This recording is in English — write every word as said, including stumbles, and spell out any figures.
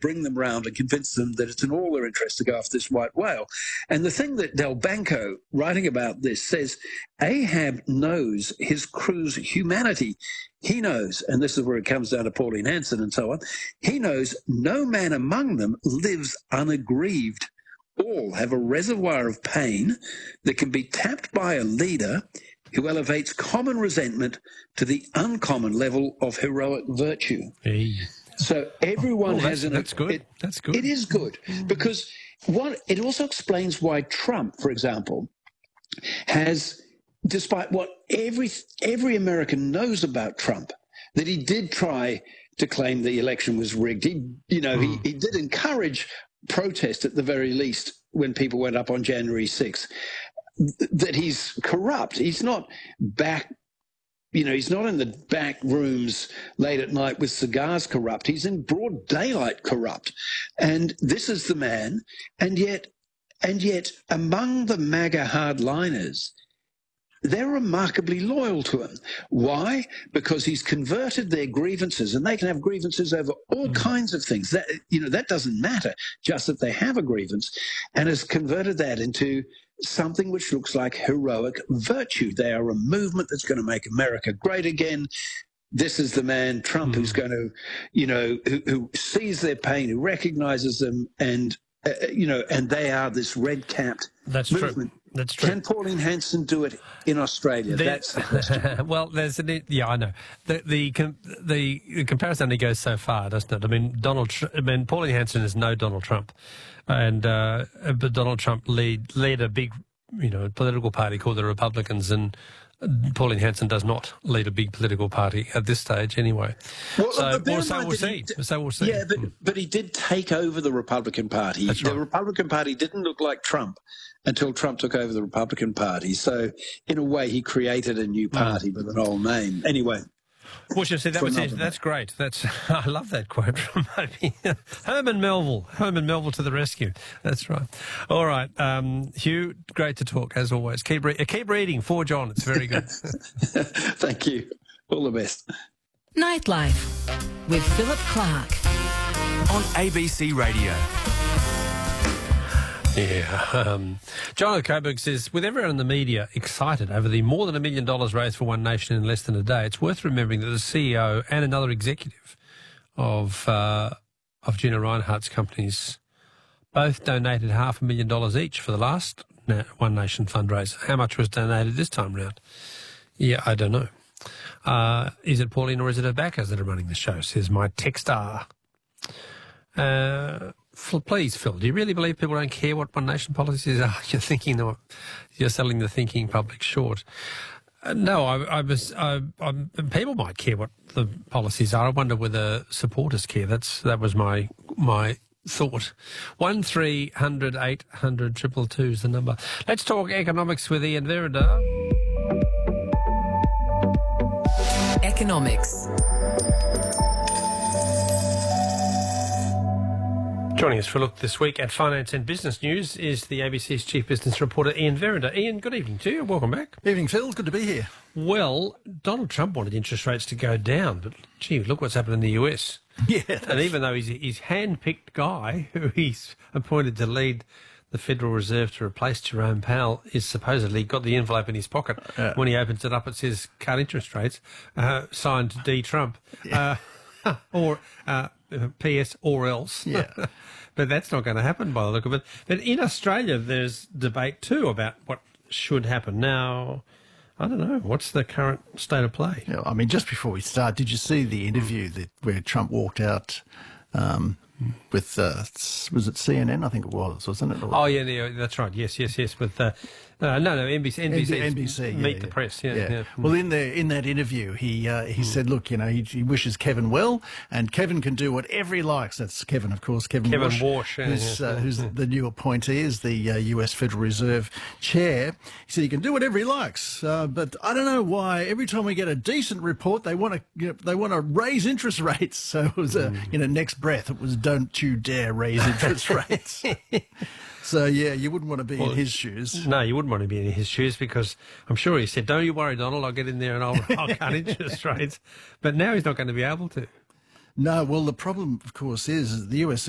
bring them round and convince them that it's in all their interest to go after this white whale. And the thing that Del Banco, writing about this, says Ahab knows his crew's humanity. He knows, and this is where it comes down to Pauline Hanson and so on, he knows no man among them lives unaggrieved. All have a reservoir of pain that can be tapped by a leader who elevates common resentment to the uncommon level of heroic virtue. Hey. So everyone oh, has that's, an... That's good. It, that's good. It is good because what it also explains why Trump, for example, has, despite what every every American knows about Trump, that he did try to claim the election was rigged. He, you know, mm. he, he did encourage protest at the very least when people went up on January sixth. That he's corrupt. He's not back, you know, he's not in the back rooms late at night with cigars corrupt. He's in broad daylight corrupt. And this is the man. And yet, and yet among the MAGA hardliners, they're remarkably loyal to him. Why? Because he's converted their grievances, and they can have grievances over all mm. kinds of things. That, you know, that doesn't matter, just that they have a grievance, and has converted that into something which looks like heroic virtue. They are a movement that's going to make America great again. This is the man, Trump, mm. who's going to, you know, who, who sees their pain, who recognizes them, and, uh, you know, and they are this red-capped That's movement. True. That's true. Can Pauline Hanson do it in Australia? The, That's the question. Well, there's an, yeah, I know. The, the the the comparison only goes so far, doesn't it? I mean, Donald. I mean, Pauline Hanson is no Donald Trump, and uh, but Donald Trump lead led a big, you know, political party called the Republicans, and Pauline Hanson does not lead a big political party at this stage, anyway. Well, so, well, so we'll see. Did, so we'll see. Yeah, but but he did take over the Republican Party. That's the right. Republican Party didn't look like Trump until Trump took over the Republican Party. So, in a way, he created a new party mm. with an old name. Anyway. Well, she said that was it. That's great. That's I love that quote from Herman Melville. Herman Melville to the rescue. That's right. All right, um, Hugh. Great to talk as always. Keep re- keep reading. Forge on. It's very good. Thank you. All the best. Nightlife with Philip Clark on A B C Radio. Yeah. Um, John Coburg says, with everyone in the media excited over the more than a million dollars raised for One Nation in less than a day, it's worth remembering that the C E O and another executive of uh, of Gina Rinehart's companies both donated half a million dollars each for the last One Nation fundraiser. How much was donated this time round? Yeah, I don't know. Uh, is it Pauline or is it her backers that are running the show, says my texter. Uh... Please, Phil, do you really believe people don't care what One Nation policies are? You're thinking that you're selling the thinking public short. Uh, no, I, I was. I, I, people might care what the policies are. I wonder whether supporters care. That's that was my my thought. One three hundred eight hundred triple two is the number. Let's talk economics with Ian Verrider. Economics. Joining us for a look this week at Finance and Business News is the A B C's Chief Business Reporter, Ian Verrider. Ian, good evening to you. Welcome back. Evening, Phil. Good to be here. Well, Donald Trump wanted interest rates to go down, but, gee, look what's happened in the U S. Yeah. And even though he's his hand-picked guy who he's appointed to lead the Federal Reserve to replace Jerome Powell is supposedly got the envelope in his pocket. Yeah. When he opens it up, it says cut interest rates, uh, signed D. Trump. Yeah. Uh, or uh, P S or else. Yeah. But that's not going to happen by the look of it. But in Australia, there's debate too about what should happen. Now, I don't know, what's the current state of play? Yeah, I mean, just before we start, did you see the interview that where Trump walked out um, with, uh, was it C N N? I think it was, wasn't it? Oh, yeah, yeah, that's right. Yes, yes, yes. With uh, uh, no, no, N B C, N B C, N B C, Meet yeah, the yeah. Press. Yeah, yeah. yeah. Well, in the in that interview, he uh, he mm. said, look, you know, he, he wishes Kevin well, and Kevin can do whatever he likes. That's Kevin, of course, Kevin, Kevin Warsh, Warsh, yeah, who's, yeah. Uh, who's the new appointee as the uh, U S Federal Reserve chair. He said he can do whatever he likes, uh, but I don't know why every time we get a decent report, they want to you know, they want to raise interest rates. So it was, uh, mm. you know, next breath it was, don't you dare raise interest rates. So, yeah, you wouldn't want to be well, in his shoes. No, you wouldn't want to be in his shoes because I'm sure he said, don't you worry, Donald, I'll get in there and I'll, I'll cut interest rates. But now he's not going to be able to. No, well, the problem, of course, is the U S